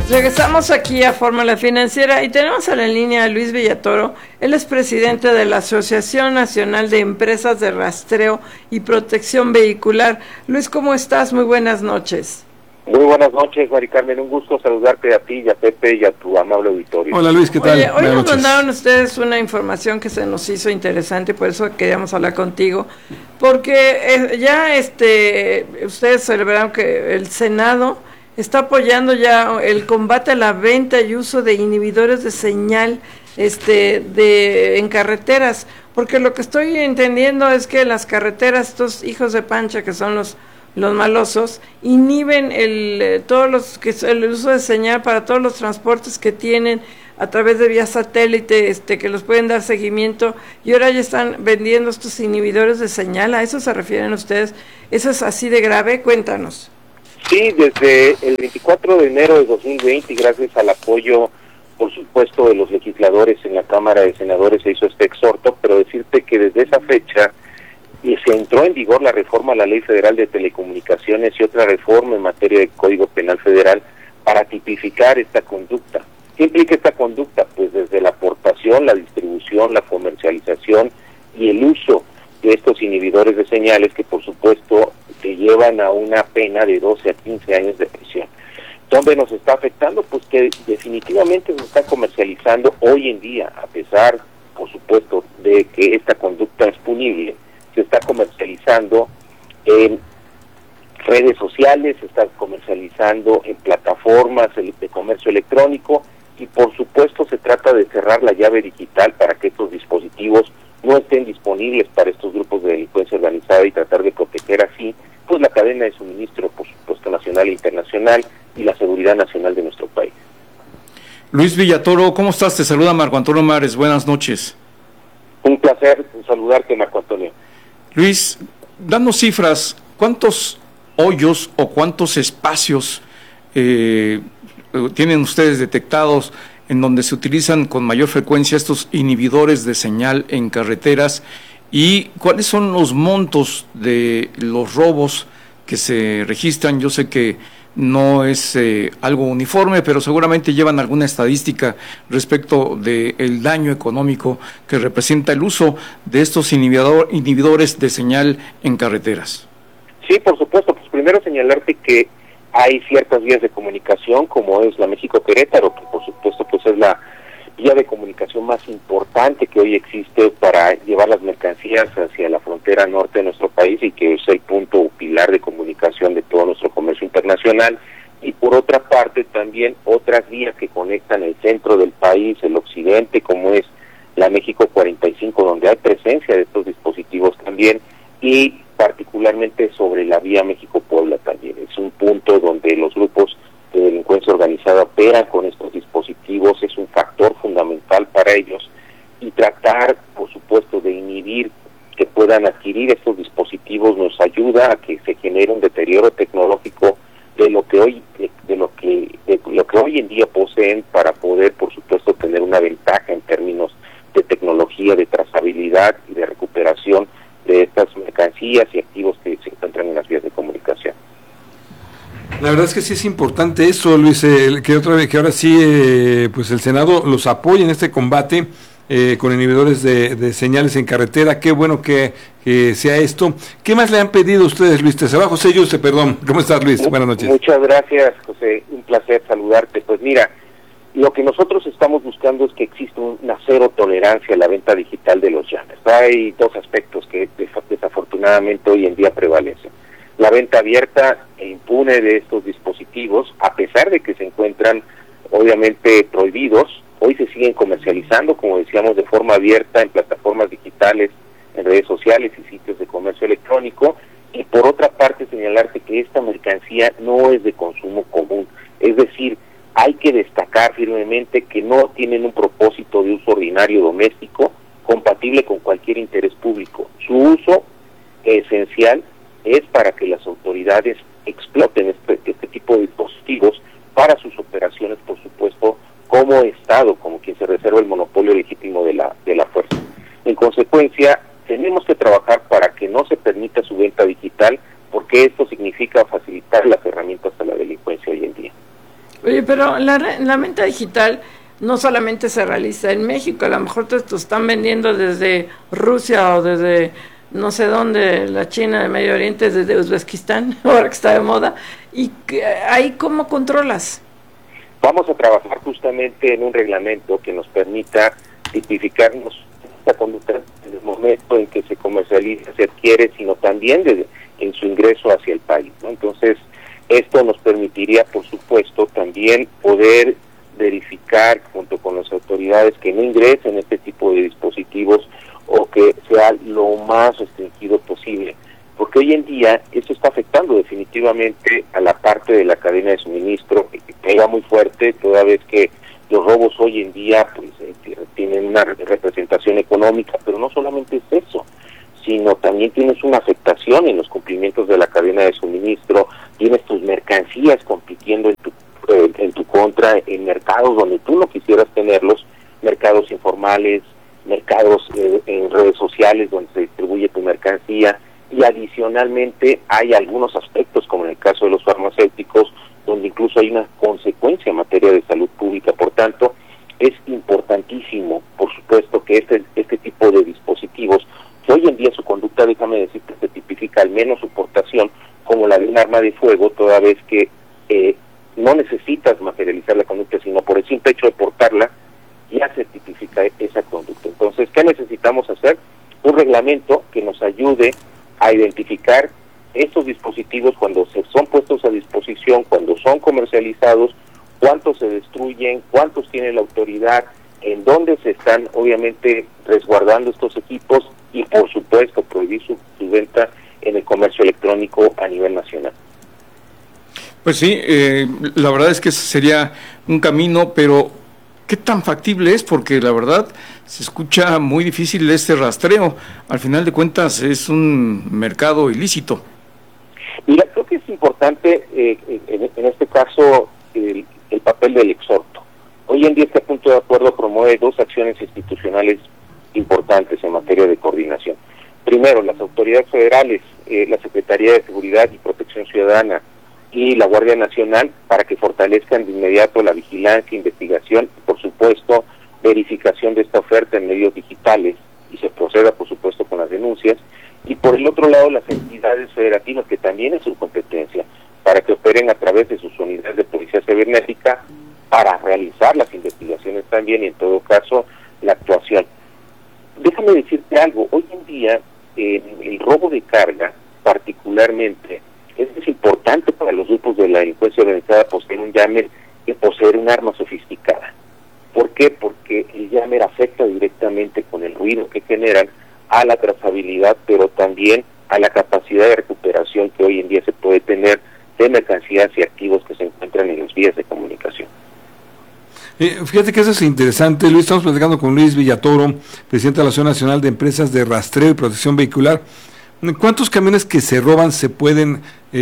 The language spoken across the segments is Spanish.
Regresamos aquí a Fórmula Financiera y tenemos a la línea a Luis Villatoro. Él es presidente de la Asociación Nacional de Empresas de Rastreo y Protección Vehicular. Luis, ¿cómo estás? Muy buenas noches. Muy buenas noches, Mari Carmen. Un gusto saludarte a ti y a Pepe y a tu amable auditorio. Hola Luis, ¿qué tal? Oye, hoy nos mandaron ustedes una información que se nos hizo interesante, por eso queríamos hablar contigo, porque ya ustedes celebraron que el Senado está apoyando ya el combate a la venta y uso de inhibidores de señal en carreteras, porque lo que estoy entendiendo es que las carreteras, estos hijos de pancha que son los malosos, inhiben el uso de señal para todos los transportes que tienen a través de vía satélite, que los pueden dar seguimiento, y ahora ya están vendiendo estos inhibidores de señal. ¿A eso se refieren ustedes? ¿Eso es así de grave? Cuéntanos. Sí, desde el 24 de enero de 2020, y gracias al apoyo, por supuesto, de los legisladores en la Cámara de Senadores, se hizo este exhorto, pero decirte que desde esa fecha se entró en vigor la reforma a la Ley Federal de Telecomunicaciones y otra reforma en materia de Código Penal Federal para tipificar esta conducta. ¿Qué implica esta conducta? Pues desde la aportación, la distribución, la comercialización y el uso de estos inhibidores de señales que, por supuesto, te llevan a una pena de 12 a 15 años de prisión. ¿Dónde nos está afectando? Pues que definitivamente se está comercializando hoy en día, a pesar, por supuesto, de que esta conducta es punible, se está comercializando en redes sociales, se está comercializando en plataformas de comercio electrónico, y por supuesto se trata de cerrar la llave digital para que estos dispositivos no estén disponibles para estos grupos de delincuencia organizada y tratar de proteger así pues la cadena de suministro, por supuesto, nacional e internacional, y la seguridad nacional de nuestro país. Luis Villatoro, ¿cómo estás? Te saluda Marco Antonio Mares, buenas noches. Un placer saludarte, Marco Antonio. Luis, danos cifras, ¿cuántos hoyos o cuántos espacios tienen ustedes detectados en donde se utilizan con mayor frecuencia estos inhibidores de señal en carreteras, y cuáles son los montos de los robos que se registran? Yo sé que no es algo uniforme, pero seguramente llevan alguna estadística respecto del daño económico que representa el uso de estos inhibidores de señal en carreteras. Sí, por supuesto. Pues primero señalarte que hay ciertas vías de comunicación, como es la México-Querétaro, que por supuesto pues es la vía de comunicación más importante que hoy existe para llevar las mercancías hacia la frontera norte de nuestro país, y que es el punto o pilar de comunicación de todo nuestro comercio internacional. Y por otra parte también otras vías que conectan el centro del país, el occidente, como es la México 45, donde hay presencia de estos dispositivos también, y particularmente sobre la vía México-Puebla también. Es un punto donde los grupos de delincuencia organizada operan con estos dispositivos, es un factor fundamental para ellos, y tratar, por supuesto, de inhibir que puedan adquirir estos dispositivos nos ayuda a que se genere un deterioro tecnológico de lo que hoy en día poseen, para poder, por supuesto, tener una ventaja en términos de tecnología, de trazabilidad y de recuperación de estas mercancías y activos que se encuentran en las vías de comunicación. La verdad es que sí es importante eso, Luis, que ahora sí pues el Senado los apoya en este combate con inhibidores de señales en carretera. Qué bueno que sea esto. ¿Qué más le han pedido ustedes, Luis? Se va José Yuste, perdón. ¿Cómo estás, Luis? Buenas noches. Muchas gracias, José. Un placer saludarte. Pues mira, lo que nosotros estamos buscando es que exista una cero tolerancia a la venta digital de los llaves. Hay dos aspectos que desafortunadamente hoy en día prevalecen. La venta abierta e impune de estos dispositivos, a pesar de que se encuentran obviamente prohibidos, hoy se siguen comercializando, como decíamos, de forma abierta en plataformas digitales, en redes sociales y sitios de comercio electrónico. Y por otra parte señalarte que esta mercancía no es de consumo común, es decir, hay que destacar firmemente que no tienen un propósito de uso ordinario doméstico compatible con cualquier interés público. Su uso esencial es para que las autoridades exploten este tipo de dispositivos para sus operaciones, por supuesto, como Estado, como quien se reserva el monopolio legítimo de la fuerza. En consecuencia, tenemos que trabajar para que no se permita su venta digital, porque esto significa facilitar las herramientas a la delincuencia hoy en día. Oye, pero la venta digital no solamente se realiza en México, a lo mejor te están vendiendo desde Rusia o desde no sé dónde, la China, de Medio Oriente, desde Uzbekistán, ahora que está de moda, y ahí ¿cómo controlas? Vamos a trabajar justamente en un reglamento que nos permita tipificarnos esta conducta desde el momento en que se comercializa, se adquiere, sino también desde en su ingreso hacia el país, ¿no? Entonces, esto nos permitiría, por supuesto, también poder verificar junto con las autoridades que no ingresen este tipo de dispositivos o que sea lo más restringido posible, porque hoy en día esto está afectando definitivamente a la parte de la cadena de suministro, que pega muy fuerte, toda vez que los robos hoy en día pues tienen una representación económica, pero no solamente es eso, sino también tienes una afectación en los cumplimientos de la cadena de suministro, tienes tus mercancías compitiendo en tu contra en mercados donde tú no quisieras tenerlos, mercados informales, mercados en redes sociales donde se distribuye tu mercancía, y adicionalmente hay algunos aspectos, como en el caso de los farmacéuticos, donde incluso hay una consecuencia en materia de salud pública. Por tanto, es importantísimo, por supuesto, que este tipo de dispositivos, que hoy en día su conducta, déjame decirte, se tipifica al menos su portación como la de un arma de fuego, toda vez que no necesitas materializar la conducta, sino por el simple hecho de portarla, ya se tipifica esa conducta. Entonces, ¿qué necesitamos hacer? Un reglamento que nos ayude a identificar estos dispositivos cuando son puestos a disposición, cuando son comercializados, cuántos se destruyen, cuántos tiene la autoridad, en dónde se están obviamente resguardando estos equipos y por supuesto prohibir su venta en el comercio electrónico a nivel nacional. Pues sí, la verdad es que ese sería un camino, pero ¿qué tan factible es? Porque la verdad se escucha muy difícil este rastreo. Al final de cuentas es un mercado ilícito. Mira, creo que es importante en este caso el papel del exhorto. Hoy en día este punto de acuerdo promueve dos acciones institucionales importantes en materia de coordinación. Primero, las autoridades federales, la Secretaría de Seguridad y Protección Ciudadana y la Guardia Nacional, para que fortalezcan de inmediato la vigilancia, investigación y, por supuesto, verificación de esta oferta en medios digitales, y se proceda, por supuesto, con las denuncias. Y por el otro lado, las entidades federativas, que también es su competencia, para que operen a través de sus unidades de policía cibernética para realizar las investigaciones también y, en todo caso, la actuación. Déjame decirte algo, hoy en día el robo de carga, particularmente, es importante para los grupos de la delincuencia organizada poseer un jammer que poseer un arma sofisticada. ¿Por qué? Porque el jammer afecta directamente con el ruido que generan a la trazabilidad, pero también a la capacidad de recuperación que hoy en día se puede tener de mercancías y activos que se encuentran en las vías de comunicación. Fíjate que eso es interesante, Luis. Estamos platicando con Luis Villatoro, presidente de la Asociación Nacional de Empresas de Rastreo y Protección Vehicular. ¿Cuántos camiones que se roban se pueden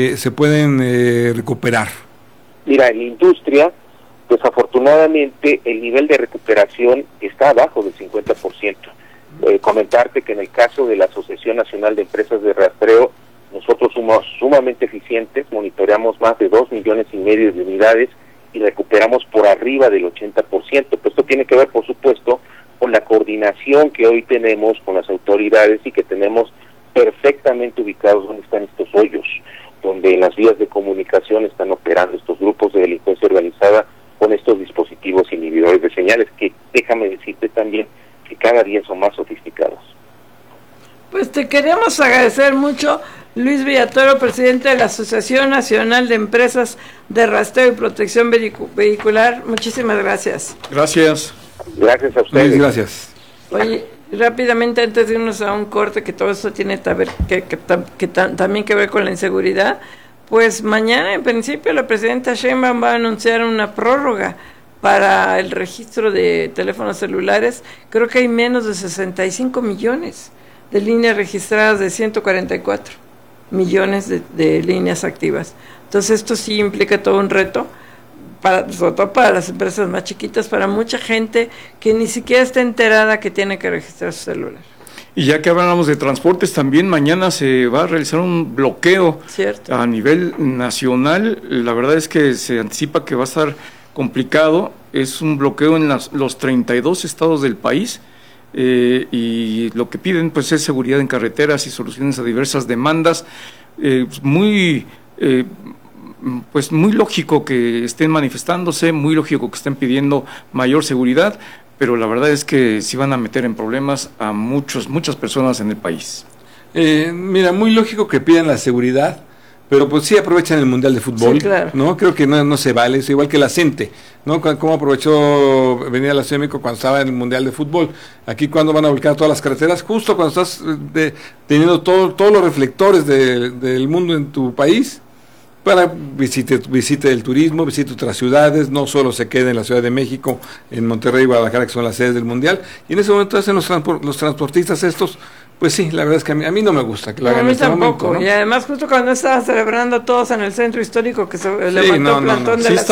recuperar? Mira, en la industria, desafortunadamente, el nivel de recuperación está abajo del 50%. Comentarte que en el caso de la Asociación Nacional de Empresas de Rastreo, nosotros somos sumamente eficientes, monitoreamos más de 2,5 millones de unidades y recuperamos por arriba del 80%. Pues esto tiene que ver, por supuesto, con la coordinación que hoy tenemos con las autoridades y que tenemos perfectamente ubicados donde están estos hoyos, donde en las vías de comunicación están operando estos grupos de delincuencia organizada con estos dispositivos inhibidores de señales, que déjame decirte también que cada día son más sofisticados. Pues te queremos agradecer mucho, Luis Villatoro, presidente de la Asociación Nacional de Empresas de Rastreo y Protección Vehicular. Muchísimas gracias. Gracias. Gracias a ustedes. Luis, gracias. Oye, rápidamente, antes de irnos a un corte, que todo esto tiene también que ver con la inseguridad, pues mañana en principio la presidenta Sheinbaum va a anunciar una prórroga para el registro de teléfonos celulares. Creo que hay menos de 65 millones de líneas registradas de 144 millones de líneas activas. Entonces esto sí implica todo un reto, sobre todo para las empresas más chiquitas, para mucha gente que ni siquiera está enterada que tiene que registrar su celular. Y ya que hablamos de transportes, también mañana se va a realizar un bloqueo a nivel nacional. La verdad es que se anticipa que va a estar complicado. Es un bloqueo en los 32 estados del país. Y lo que piden pues es seguridad en carreteras y soluciones a diversas demandas. Muy lógico que estén manifestándose, muy lógico que estén pidiendo mayor seguridad, pero la verdad es que sí van a meter en problemas a muchas personas en el país. Mira, muy lógico que pidan la seguridad, pero pues sí aprovechan el Mundial de Fútbol, sí, claro. ¿no? Creo que no se vale, es igual que la CENTE, ¿no? ¿Cómo aprovechó venir a la Ciudad de México cuando estaba en el Mundial de Fútbol? Aquí, ¿cuándo van a volcar todas las carreteras? Justo cuando estás teniendo todos los reflectores del mundo en tu país, para visite el turismo, visite otras ciudades, no solo se quede en la Ciudad de México, en Monterrey y Guadalajara, que son las sedes del Mundial, y en ese momento hacen los transportistas estos. Pues sí, la verdad es que a mí no me gusta que lo hagan a mí en este tampoco, momento, ¿no? Y además justo cuando estaban celebrando todos en el centro histórico que se levantó el plantón de la